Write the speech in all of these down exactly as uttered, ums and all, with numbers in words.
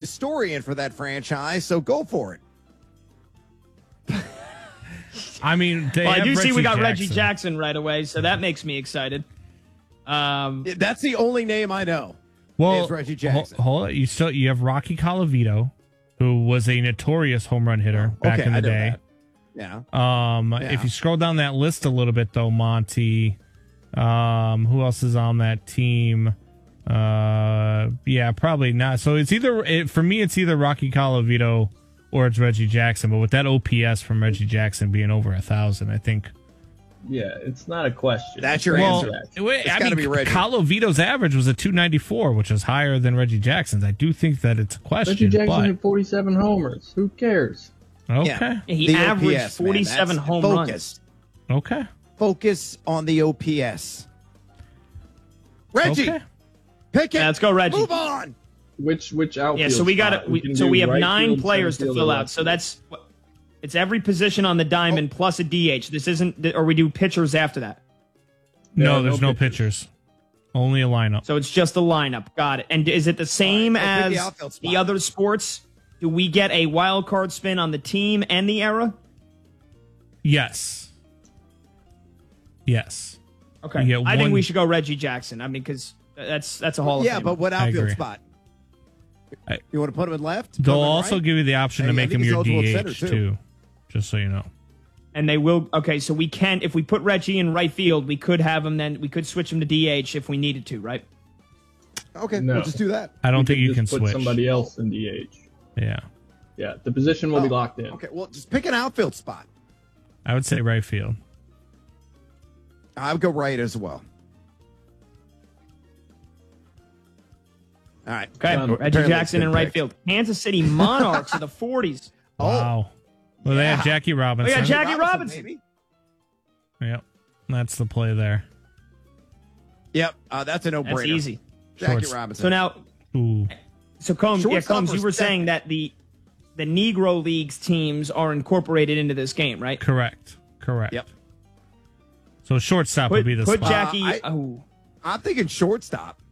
historian for that franchise, so go for it. I mean, they well, I do Reggie see we got Jackson. Reggie Jackson right away, so that makes me excited. Um, That's the only name I know. Well, is Reggie Jackson. Hold, hold it. You still you have Rocky Colavito, who was a notorious home run hitter back okay, in the I know day. that. Yeah. Um, Yeah. If you scroll down that list a little bit, though, Monty, um, who else is on that team? Uh, yeah, probably not. So it's either it, for me, it's either Rocky Colavito or it's Reggie Jackson. But with that O P S from Reggie Jackson being over a thousand, I think. Yeah, it's not a question. That's your Well, answer. wait, It's I gotta mean, be Reggie. Colavito's average was a two ninety-four, which is higher than Reggie Jackson's. I do think that it's a question. Reggie Jackson but, had forty-seven homers. Who cares? okay, Yeah. he The averaged O P S, man, forty-seven that's home focus. runs. okay, Focus on the O P S. Reggie, okay. pick it. Yeah, let's go, Reggie. Move on. Which which outfield? Yeah, so we got spot? it. We, can so do we have right nine field, players center to field, fill or out. left So field. that's it's every position on the diamond plus a D H. This isn't, or we do pitchers after that. No, Yeah, there's no no pitchers. Only a lineup. So it's just the lineup. Got it. And is it the same All right, so pick as the outfield spot. the other sports? Do we get a wild card spin on the team and the era? Yes. Yes. Okay. You get I think one- we should go Reggie Jackson. I mean, because that's that's a Hall of Yeah, Fame. but what I outfield agree. spot? I- You want to put him in left? Put They'll him in also right? give you the option to Hey, I make think him he's your eligible D at H center, too. too. Just so you know. And they will. Okay, so we can, if we put Reggie in right field, we could have him. Then we could switch him to D H if we needed to, right? Okay, No. we'll just do that. I don't We think could you just can put switch. somebody else in D H. Yeah. Yeah, the position will be Oh, locked in. Okay, well, just pick an outfield spot. I would say right field. I would go right as well. All right. Okay, Um, Reggie apparently Jackson it's in been right picked. field. Kansas City Monarchs of the forties. Wow. Well, they have yeah. Jackie Robinson. Oh, yeah, Jackie Robinson. baby. Yep. That's the play there. Yep, uh, that's a no-brainer. That's easy. Jackie Shorts. Robinson. So now, Ooh. so Combs, yeah, Shortstop Combs, or you were second? saying that the the Negro Leagues teams are incorporated into this game, right? Correct. Correct. Yep. So shortstop Put, would be the put spot. Jackie. Uh, I- oh, I'm thinking shortstop.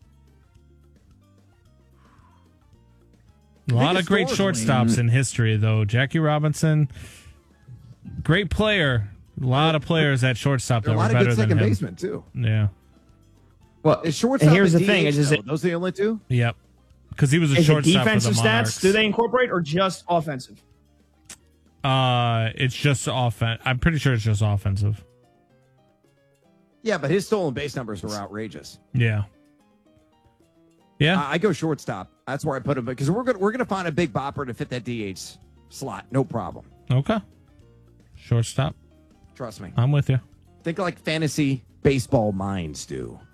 A lot think of great historically- shortstops in history, though. Jackie Robinson, great player. A lot of players at shortstop There that are a were lot of better good than second him. basemen, too. Yeah. well, Is shortstop and here's the and thing: D H, is, is though? it Those the only two? Yep. Because he was a is it shortstop defensive for the Monarchs. stats? Do they incorporate or just offensive? Uh, it's just offense. I'm pretty sure it's just offensive. Yeah, but his stolen base numbers were outrageous. Yeah. Yeah. I I go shortstop. That's where I put him because we're gonna we're gonna find a big bopper to fit that D H slot. No problem. Okay. Shortstop. Trust me. I'm with you. Think like fantasy baseball minds do. All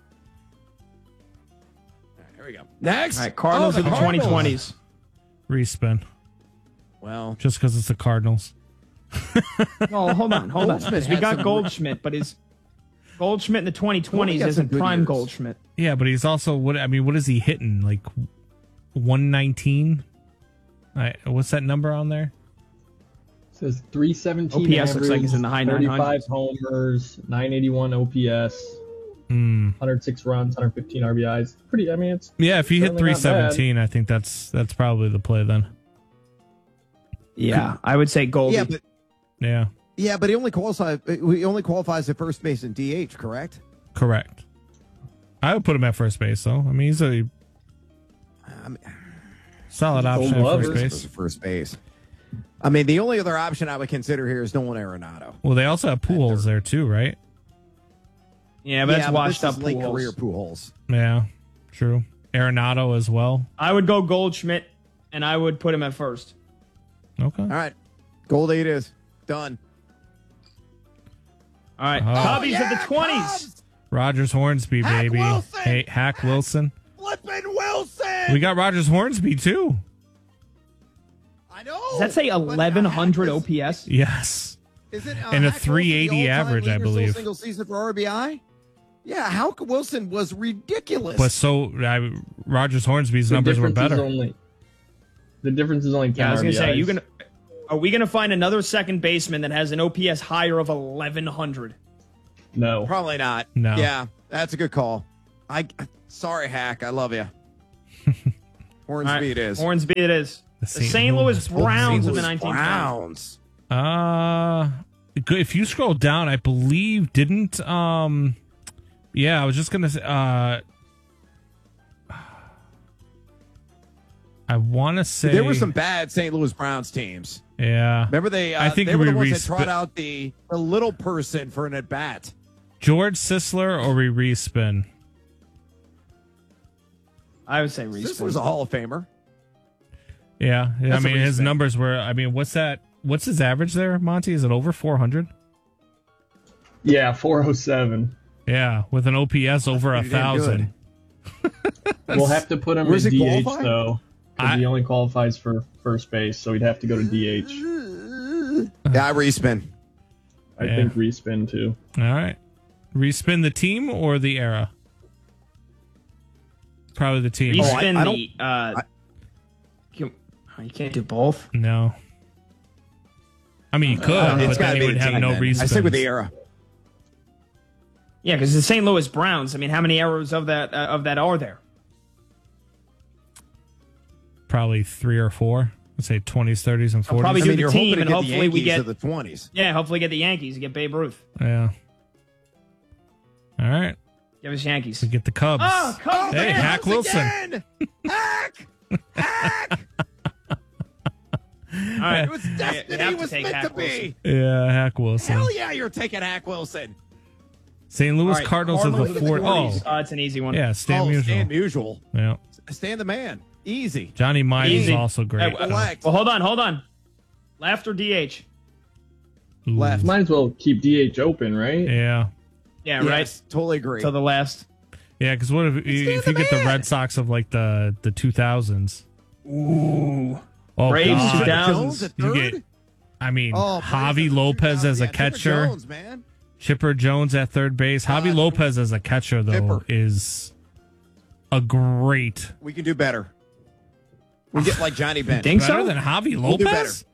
right, here we go. Next, All right, Cardinals Oh, of the twenty twenties. Respin. Well, Just because it's the Cardinals. Oh, hold on, hold on. Goldschmidt 'Cause we had got some- Goldschmidt, but his Goldschmidt in the twenty twenties got some isn't good prime years. Goldschmidt. Yeah, but he's also what I mean. What is he hitting? Like one nineteen. Right, what's that number on there? It says three seventeen O P S average, looks like it's in the high nine thirty-five hundreds. homers, nine eighty-one O P S, Hmm. one hundred six runs, one hundred fifteen R B Is. Pretty. I mean, it's Yeah, if you hit Certainly three not bad. seventeen, I think that's that's probably the play then. Yeah, I would say Goldie. yeah, but Yeah, yeah, but he only qualifies. He only qualifies at first base and D H, correct? correct. I would put him at first base though. I mean, he's a I mean, solid Gold option at Glover. first for base. first base. I mean, the only other option I would consider here is Nolan Arenado. Well, they also have Pujols there too, right? yeah, but yeah, that's but washed this up is late Pujols. career Pujols. Yeah, true. Arenado as well. I would go Goldschmidt, and I would put him at first. Okay. All right, Gold eight is done. All right, Oh. Cubbies of the Yeah, twenties. Cubs! Rogers Hornsby, Hack baby. Wilson! Hey, Hack Wilson. Flippin' Wilson. We got Rogers Hornsby too. I know. Does that say but eleven hundred Hack is- O P S? Yes. Is it uh, And a Hack Wilson, three eighty the all-time average, I leader, still believe. Single season for R B I. Yeah, Hack Wilson was ridiculous. But so I, Rogers Hornsby's the numbers were difference is better. only. The difference is only ten Yeah, I was gonna say, R B Is. you gonna are we gonna find another second baseman that has an O P S higher of eleven hundred? No. Probably not. No. Yeah, that's a good call. I sorry, Hack. I love you. Hornsby All right, it is. Hornsby it is. The Saint Saint Louis Louis Browns of the Louis nineteen twenties. Browns. Uh, good- if you scroll down, I believe didn't um, yeah, I was just gonna say uh, I want to say There were some bad Saint Louis Browns teams. yeah. Remember they? Uh, I think they were we the ones re- that trot out the, the little person for an at bat. George Sisler or we respin. I would say This respin. was a Hall of Famer. Yeah, I That's a mean his respin. numbers were. I mean, what's that? What's his average there, Monty? Is it over four hundred? Yeah, four oh seven. Yeah, with an O P S over a pretty damn thousand. We'll have to put him Where's in he D H qualify? though. 'Cause I- he only qualifies for first base, so he'd have to go to D H. Yeah, I respin. I Yeah. think respin too. All right, respin the team or the era. Probably the team. Oh, I- Respin I the. Uh, you, oh, you can't do both. No. I mean, you could, Uh, but it's got then to you be would the have team. no then. respins. I stick with the era. Yeah, because the Saint Louis Browns. I mean, how many errors of that uh, of that are there? Probably three or four. Let's say twenties, thirties, and forties. probably I do mean, the you're team, hoping to and get hopefully the we Yankees get- to the twenties. Yeah, hopefully get the Yankees, get Babe Ruth. Yeah. All right. Give us Yankees. We get the Cubs. Oh, Cubs! Hey, man. Hack Wilson. Again! Hack! Hack! All right. It was You destiny. have It to was take meant Hack to be. Yeah, Hack Wilson. Hell yeah, you're taking Hack Wilson. Saint Louis All right, Cardinals of Cardinals the of fourth. Oh, forties. Uh, it's an easy one. yeah, Stan oh, Musial. Stan Musial. Yeah. Stan the man. Easy. Johnny Mize is Easy. also great. Hey, though. Elect. Well, hold on, hold on. Left or D H? Ooh. Left. Might as well keep D H open, right? Yeah. Yeah, Yes, right. totally agree. To the last. Yeah, because what if, if Stan you the get the man. Red Sox of like the the two thousands? Ooh. Oh, Braves, God. two Chipper thousands. Jones at You third? get, I mean, Oh, Javi Braves at Lopez as a yeah, Chipper catcher. Jones, man. Chipper Jones at third base. Javi God. Lopez as a catcher, though, Chipper. is a great. We can do better. We get like Johnny Bench. think Better so? than Javi We'll do Lopez?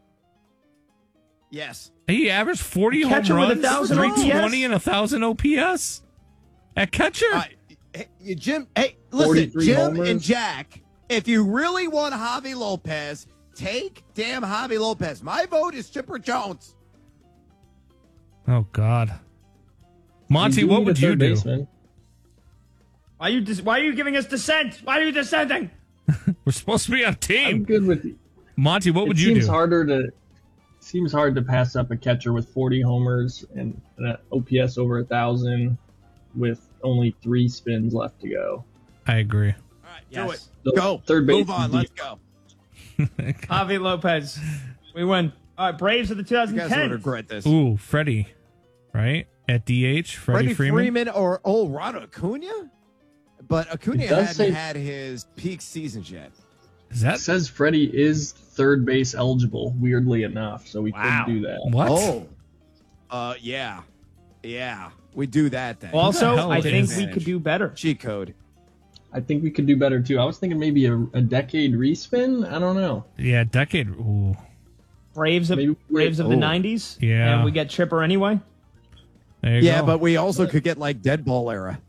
Yes. He averaged forty home Catcher with a runs, thousand three O P S? twenty and a thousand O P S at catcher. Uh, hey, Jim, hey, listen, forty-three Jim homers. and Jack, if you really want Javi Lopez, take damn Javi Lopez. My vote is Chipper Jones. Oh God, Monty, We do what need would a you third do? baseman. Why are you dis- Why are you giving us dissent? Why are you dissenting? We're supposed to be on I'm team. good with it. Monty, what would It you seems do? harder to seems hard to pass up a catcher with forty homers and an O P S over a thousand with only three spins left to go. I agree. All right, Yes. do it. So Go. third base Move on. is Let's D- go. Javi Lopez. We win. All right, Braves of the You guys will twenty ten. regret this. Ooh, Freddie, right at D H, Freddie, Freddie Freeman. Freeman. or oh, Ronald Acuna? But Acuna It does hadn't say- had his peak seasons yet. Is It that says Freddie is third base eligible, weirdly enough, so we Wow. could do that. what? Oh. Uh, yeah. Yeah. We do that then. Also, hell I is think this? we could do better. Cheat code. I think we could do better too. I was thinking maybe a, a decade respin. I don't know. Yeah, decade. Ooh, Braves of Maybe we- Braves of the oh. nineties. Yeah. And we get Chipper anyway. there you Yeah, go. but we also could get like Dead Ball era.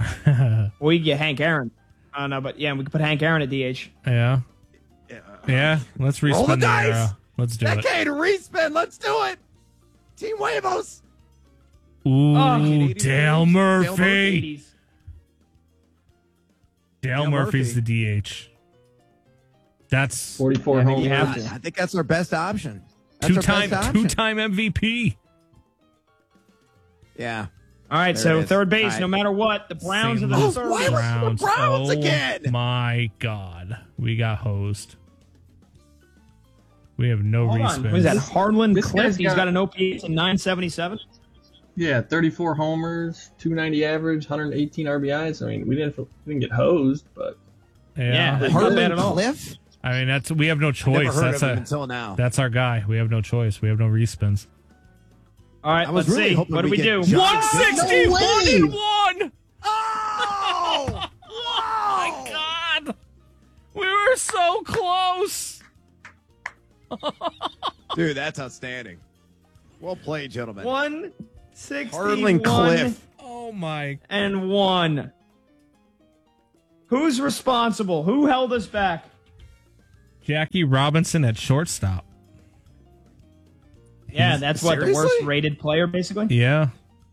We get Hank Aaron. I don't know, but yeah, we could put Hank Aaron at D H. yeah, Yeah. yeah. Let's Roll the respin the dice. era. Let's do it. Decade respin. Let's do it. Team Huevos. Ooh, Oh, eighty-four. Dale Dale Murphy. Murphy. eighties. Dale Dale Murphy's Murphy. the D H. That's forty-four Yeah, I think homers. you have I, to. I think that's our best option. That's our two-time best option. two-time M V P. Yeah. All right, There so it is. third base, All right. no matter what, the Browns Saint are the Louis third. Why was- Browns. the Browns oh again? my God, we got hosed. We have no Hold on. respins. What is that? Harlan This Cliff. guy's He's got, got- an O P S of nine seventy-seven. Yeah, thirty-four homers, two ninety average, one eighteen R B Is. I mean, we didn't we didn't get hosed, but Yeah, Yeah. That's not Harlan bad at all. Cliff? I mean that's we have no Never choice. heard That's of him a, until now. that's our guy. We have no choice. We have no respins. All right, I was let's really see. hoping What do we we get do? John one sixty-one way. and one. Oh! Oh my God, we were so close. Dude, that's outstanding. Well played, gentlemen. One sixty-one Harlan Cliff. Oh my. and one. Who's responsible? Who held us back? Jackie Robinson at shortstop. Yeah, that's what, Seriously? the worst rated player, basically? Yeah.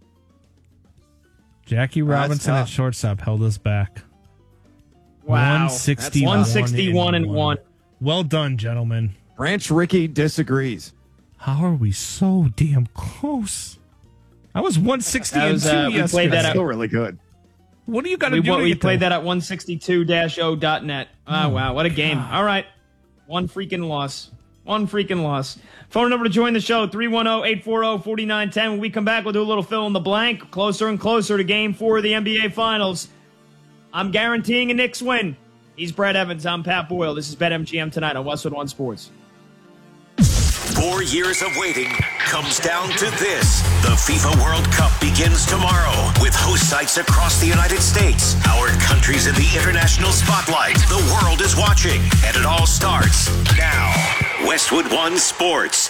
Jackie That's Robinson at tough. shortstop held us back. Wow. one sixty-one, one sixty-one and one. Well done, gentlemen. Branch Rickey disagrees. How are we so damn close? I was one sixty That was, and two uh, we yesterday. played that That's out. still really good. What do you got to We, do? what, to we get played there? that at one sixty-two dash oh dot net. Oh, wow. What a game. All right. One freaking loss. One freaking loss. Phone number to join the show, three one zero, eight four zero, four nine one zero. When we come back, we'll do a little fill in the blank. Closer and closer to game four of the N B A Finals. I'm guaranteeing a Knicks win. He's Brett Evans. I'm Pat Boyle. This is BetMGM tonight on Westwood One Sports. Four years of waiting comes down to this. The FIFA World Cup begins tomorrow with host sites across the United States. Our country's in the international spotlight. The world is watching, and it all starts now. Westwood One Sports.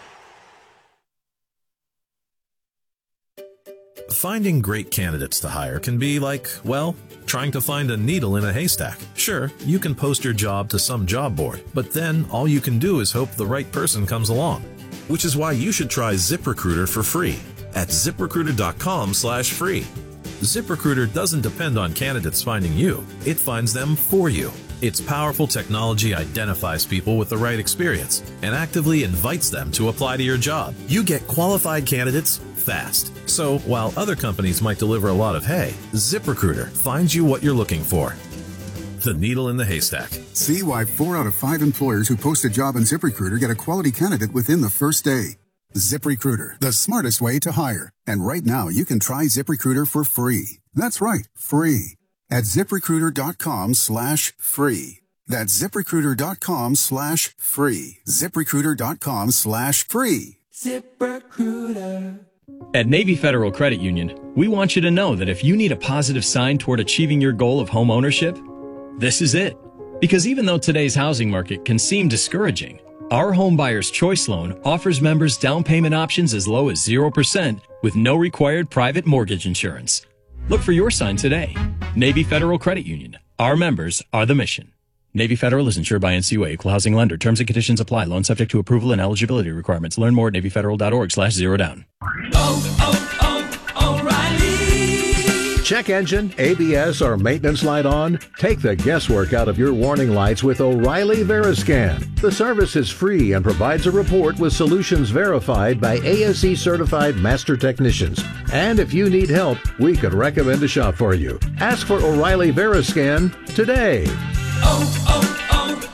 Finding great candidates to hire can be like, well, trying to find a needle in a haystack. Sure, you can post your job to some job board, but then all you can do is hope the right person comes along. Which is why you should try ZipRecruiter for free at ZipRecruiter.com slash free. ZipRecruiter doesn't depend on candidates finding you. It finds them for you. Its powerful technology identifies people with the right experience and actively invites them to apply to your job. You get qualified candidates fast. So while other companies might deliver a lot of hay, ZipRecruiter finds you what you're looking for. The needle in the haystack. See why four out of five employers who post a job on ZipRecruiter get a quality candidate within the first day. ZipRecruiter, the smartest way to hire. And right now, you can try ZipRecruiter for free. That's right, free. At ZipRecruiter.com slash free. That's ZipRecruiter.com slash free. ZipRecruiter.com slash free. ZipRecruiter. At Navy Federal Credit Union, we want you to know that if you need a positive sign toward achieving your goal of home ownership, this is it. Because even though today's housing market can seem discouraging, our Home Buyer's Choice Loan offers members down payment options as low as zero percent with no required private mortgage insurance. Look for your sign today. Navy Federal Credit Union. Our members are the mission. Navy Federal is insured by N C U A, Equal Housing Lender. Terms and conditions apply. Loan subject to approval and eligibility requirements. Learn more at NavyFederal.org slash zero down. Oh, oh, oh, O'Reilly. Check engine, A B S, or maintenance light on? Take the guesswork out of your warning lights with O'Reilly Veriscan. The service is free and provides a report with solutions verified by A S E certified master technicians. And if you need help, we could recommend a shop for you. Ask for O'Reilly Veriscan today. Oh,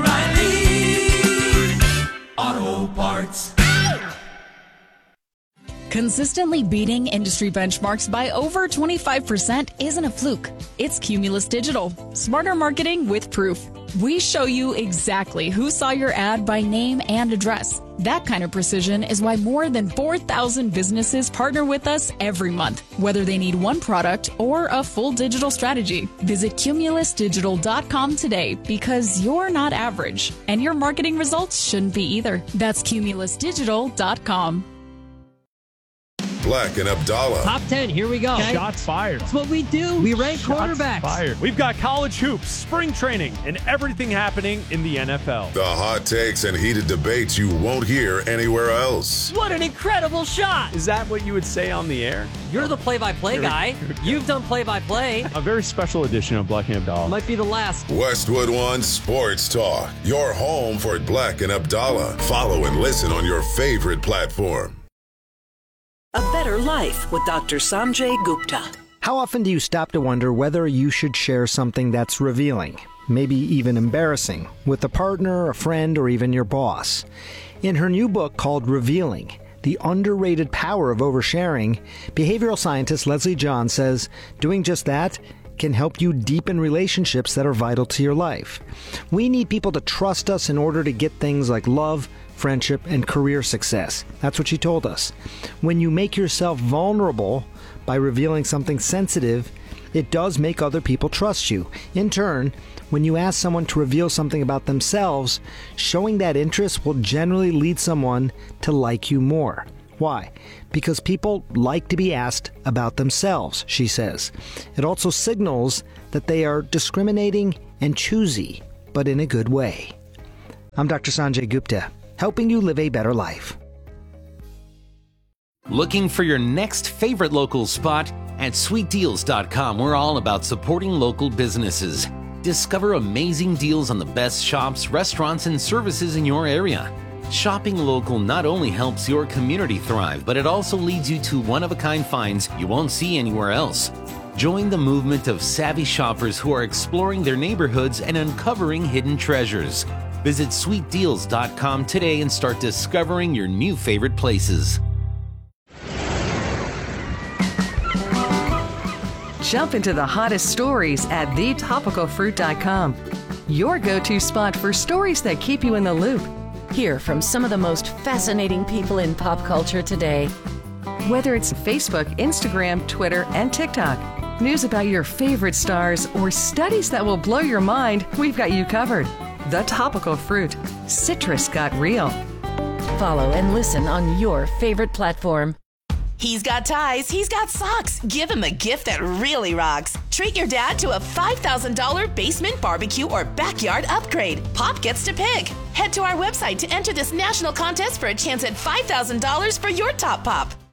oh, oh, O'Reilly Auto Parts. Consistently beating industry benchmarks by over twenty-five percent isn't a fluke. It's Cumulus Digital. Smarter marketing with proof. We show you exactly who saw your ad by name and address. That kind of precision is why more than four thousand businesses partner with us every month, whether they need one product or a full digital strategy. Visit Cumulus Digital dot com today because you're not average, and your marketing results shouldn't be either. That's Cumulus Digital dot com. Black and Abdallah. Top ten, here we go. Okay. Shots fired. That's what we do. We rank Shots quarterbacks. Fired. We've got college hoops, spring training, and everything happening in the N F L. The hot takes and heated debates you won't hear anywhere else. What an incredible shot. Is that what you would say on the air? You're the play-by-play guy. You've done play-by-play. A very special edition of Black and Abdallah. Might be the last. Westwood One Sports Talk. Your home for Black and Abdallah. Follow and listen on your favorite platform. A Better Life with Doctor Sanjay Gupta. How often do you stop to wonder whether you should share something that's revealing, maybe even embarrassing, with a partner, a friend, or even your boss? In her new book called Revealing, The Underrated Power of Oversharing, behavioral scientist Leslie John says doing just that can help you deepen relationships that are vital to your life. We need people to trust us in order to get things like love, friendship, and career success. That's what she told us. When you make yourself vulnerable by revealing something sensitive, it does make other people trust you. In turn, when you ask someone to reveal something about themselves, showing that interest will generally lead someone to like you more. Why? Because people like to be asked about themselves, she says. It also signals that they are discriminating and choosy, but in a good way. I'm Doctor Sanjay Gupta, helping you live a better life. Looking for your next favorite local spot? At sweet deals dot com, we're all about supporting local businesses. Discover amazing deals on the best shops, restaurants, and services in your area. Shopping local not only helps your community thrive, but it also leads you to one-of-a-kind finds you won't see anywhere else. Join the movement of savvy shoppers who are exploring their neighborhoods and uncovering hidden treasures. Visit sweet deals dot com today and start discovering your new favorite places. Jump into the hottest stories at the topical fruit dot com. Your go-to spot for stories that keep you in the loop. Hear from some of the most fascinating people in pop culture today. Whether it's Facebook, Instagram, Twitter, and TikTok, news about your favorite stars, or studies that will blow your mind, we've got you covered. The Topical Fruit. Citrus got real. Follow and listen on your favorite platform. He's got ties, he's got socks. Give him a gift that really rocks. Treat your dad to a five thousand dollars basement barbecue or backyard upgrade. Pop gets to pick. Head to our website to enter this national contest for a chance at five thousand dollars for your top pop.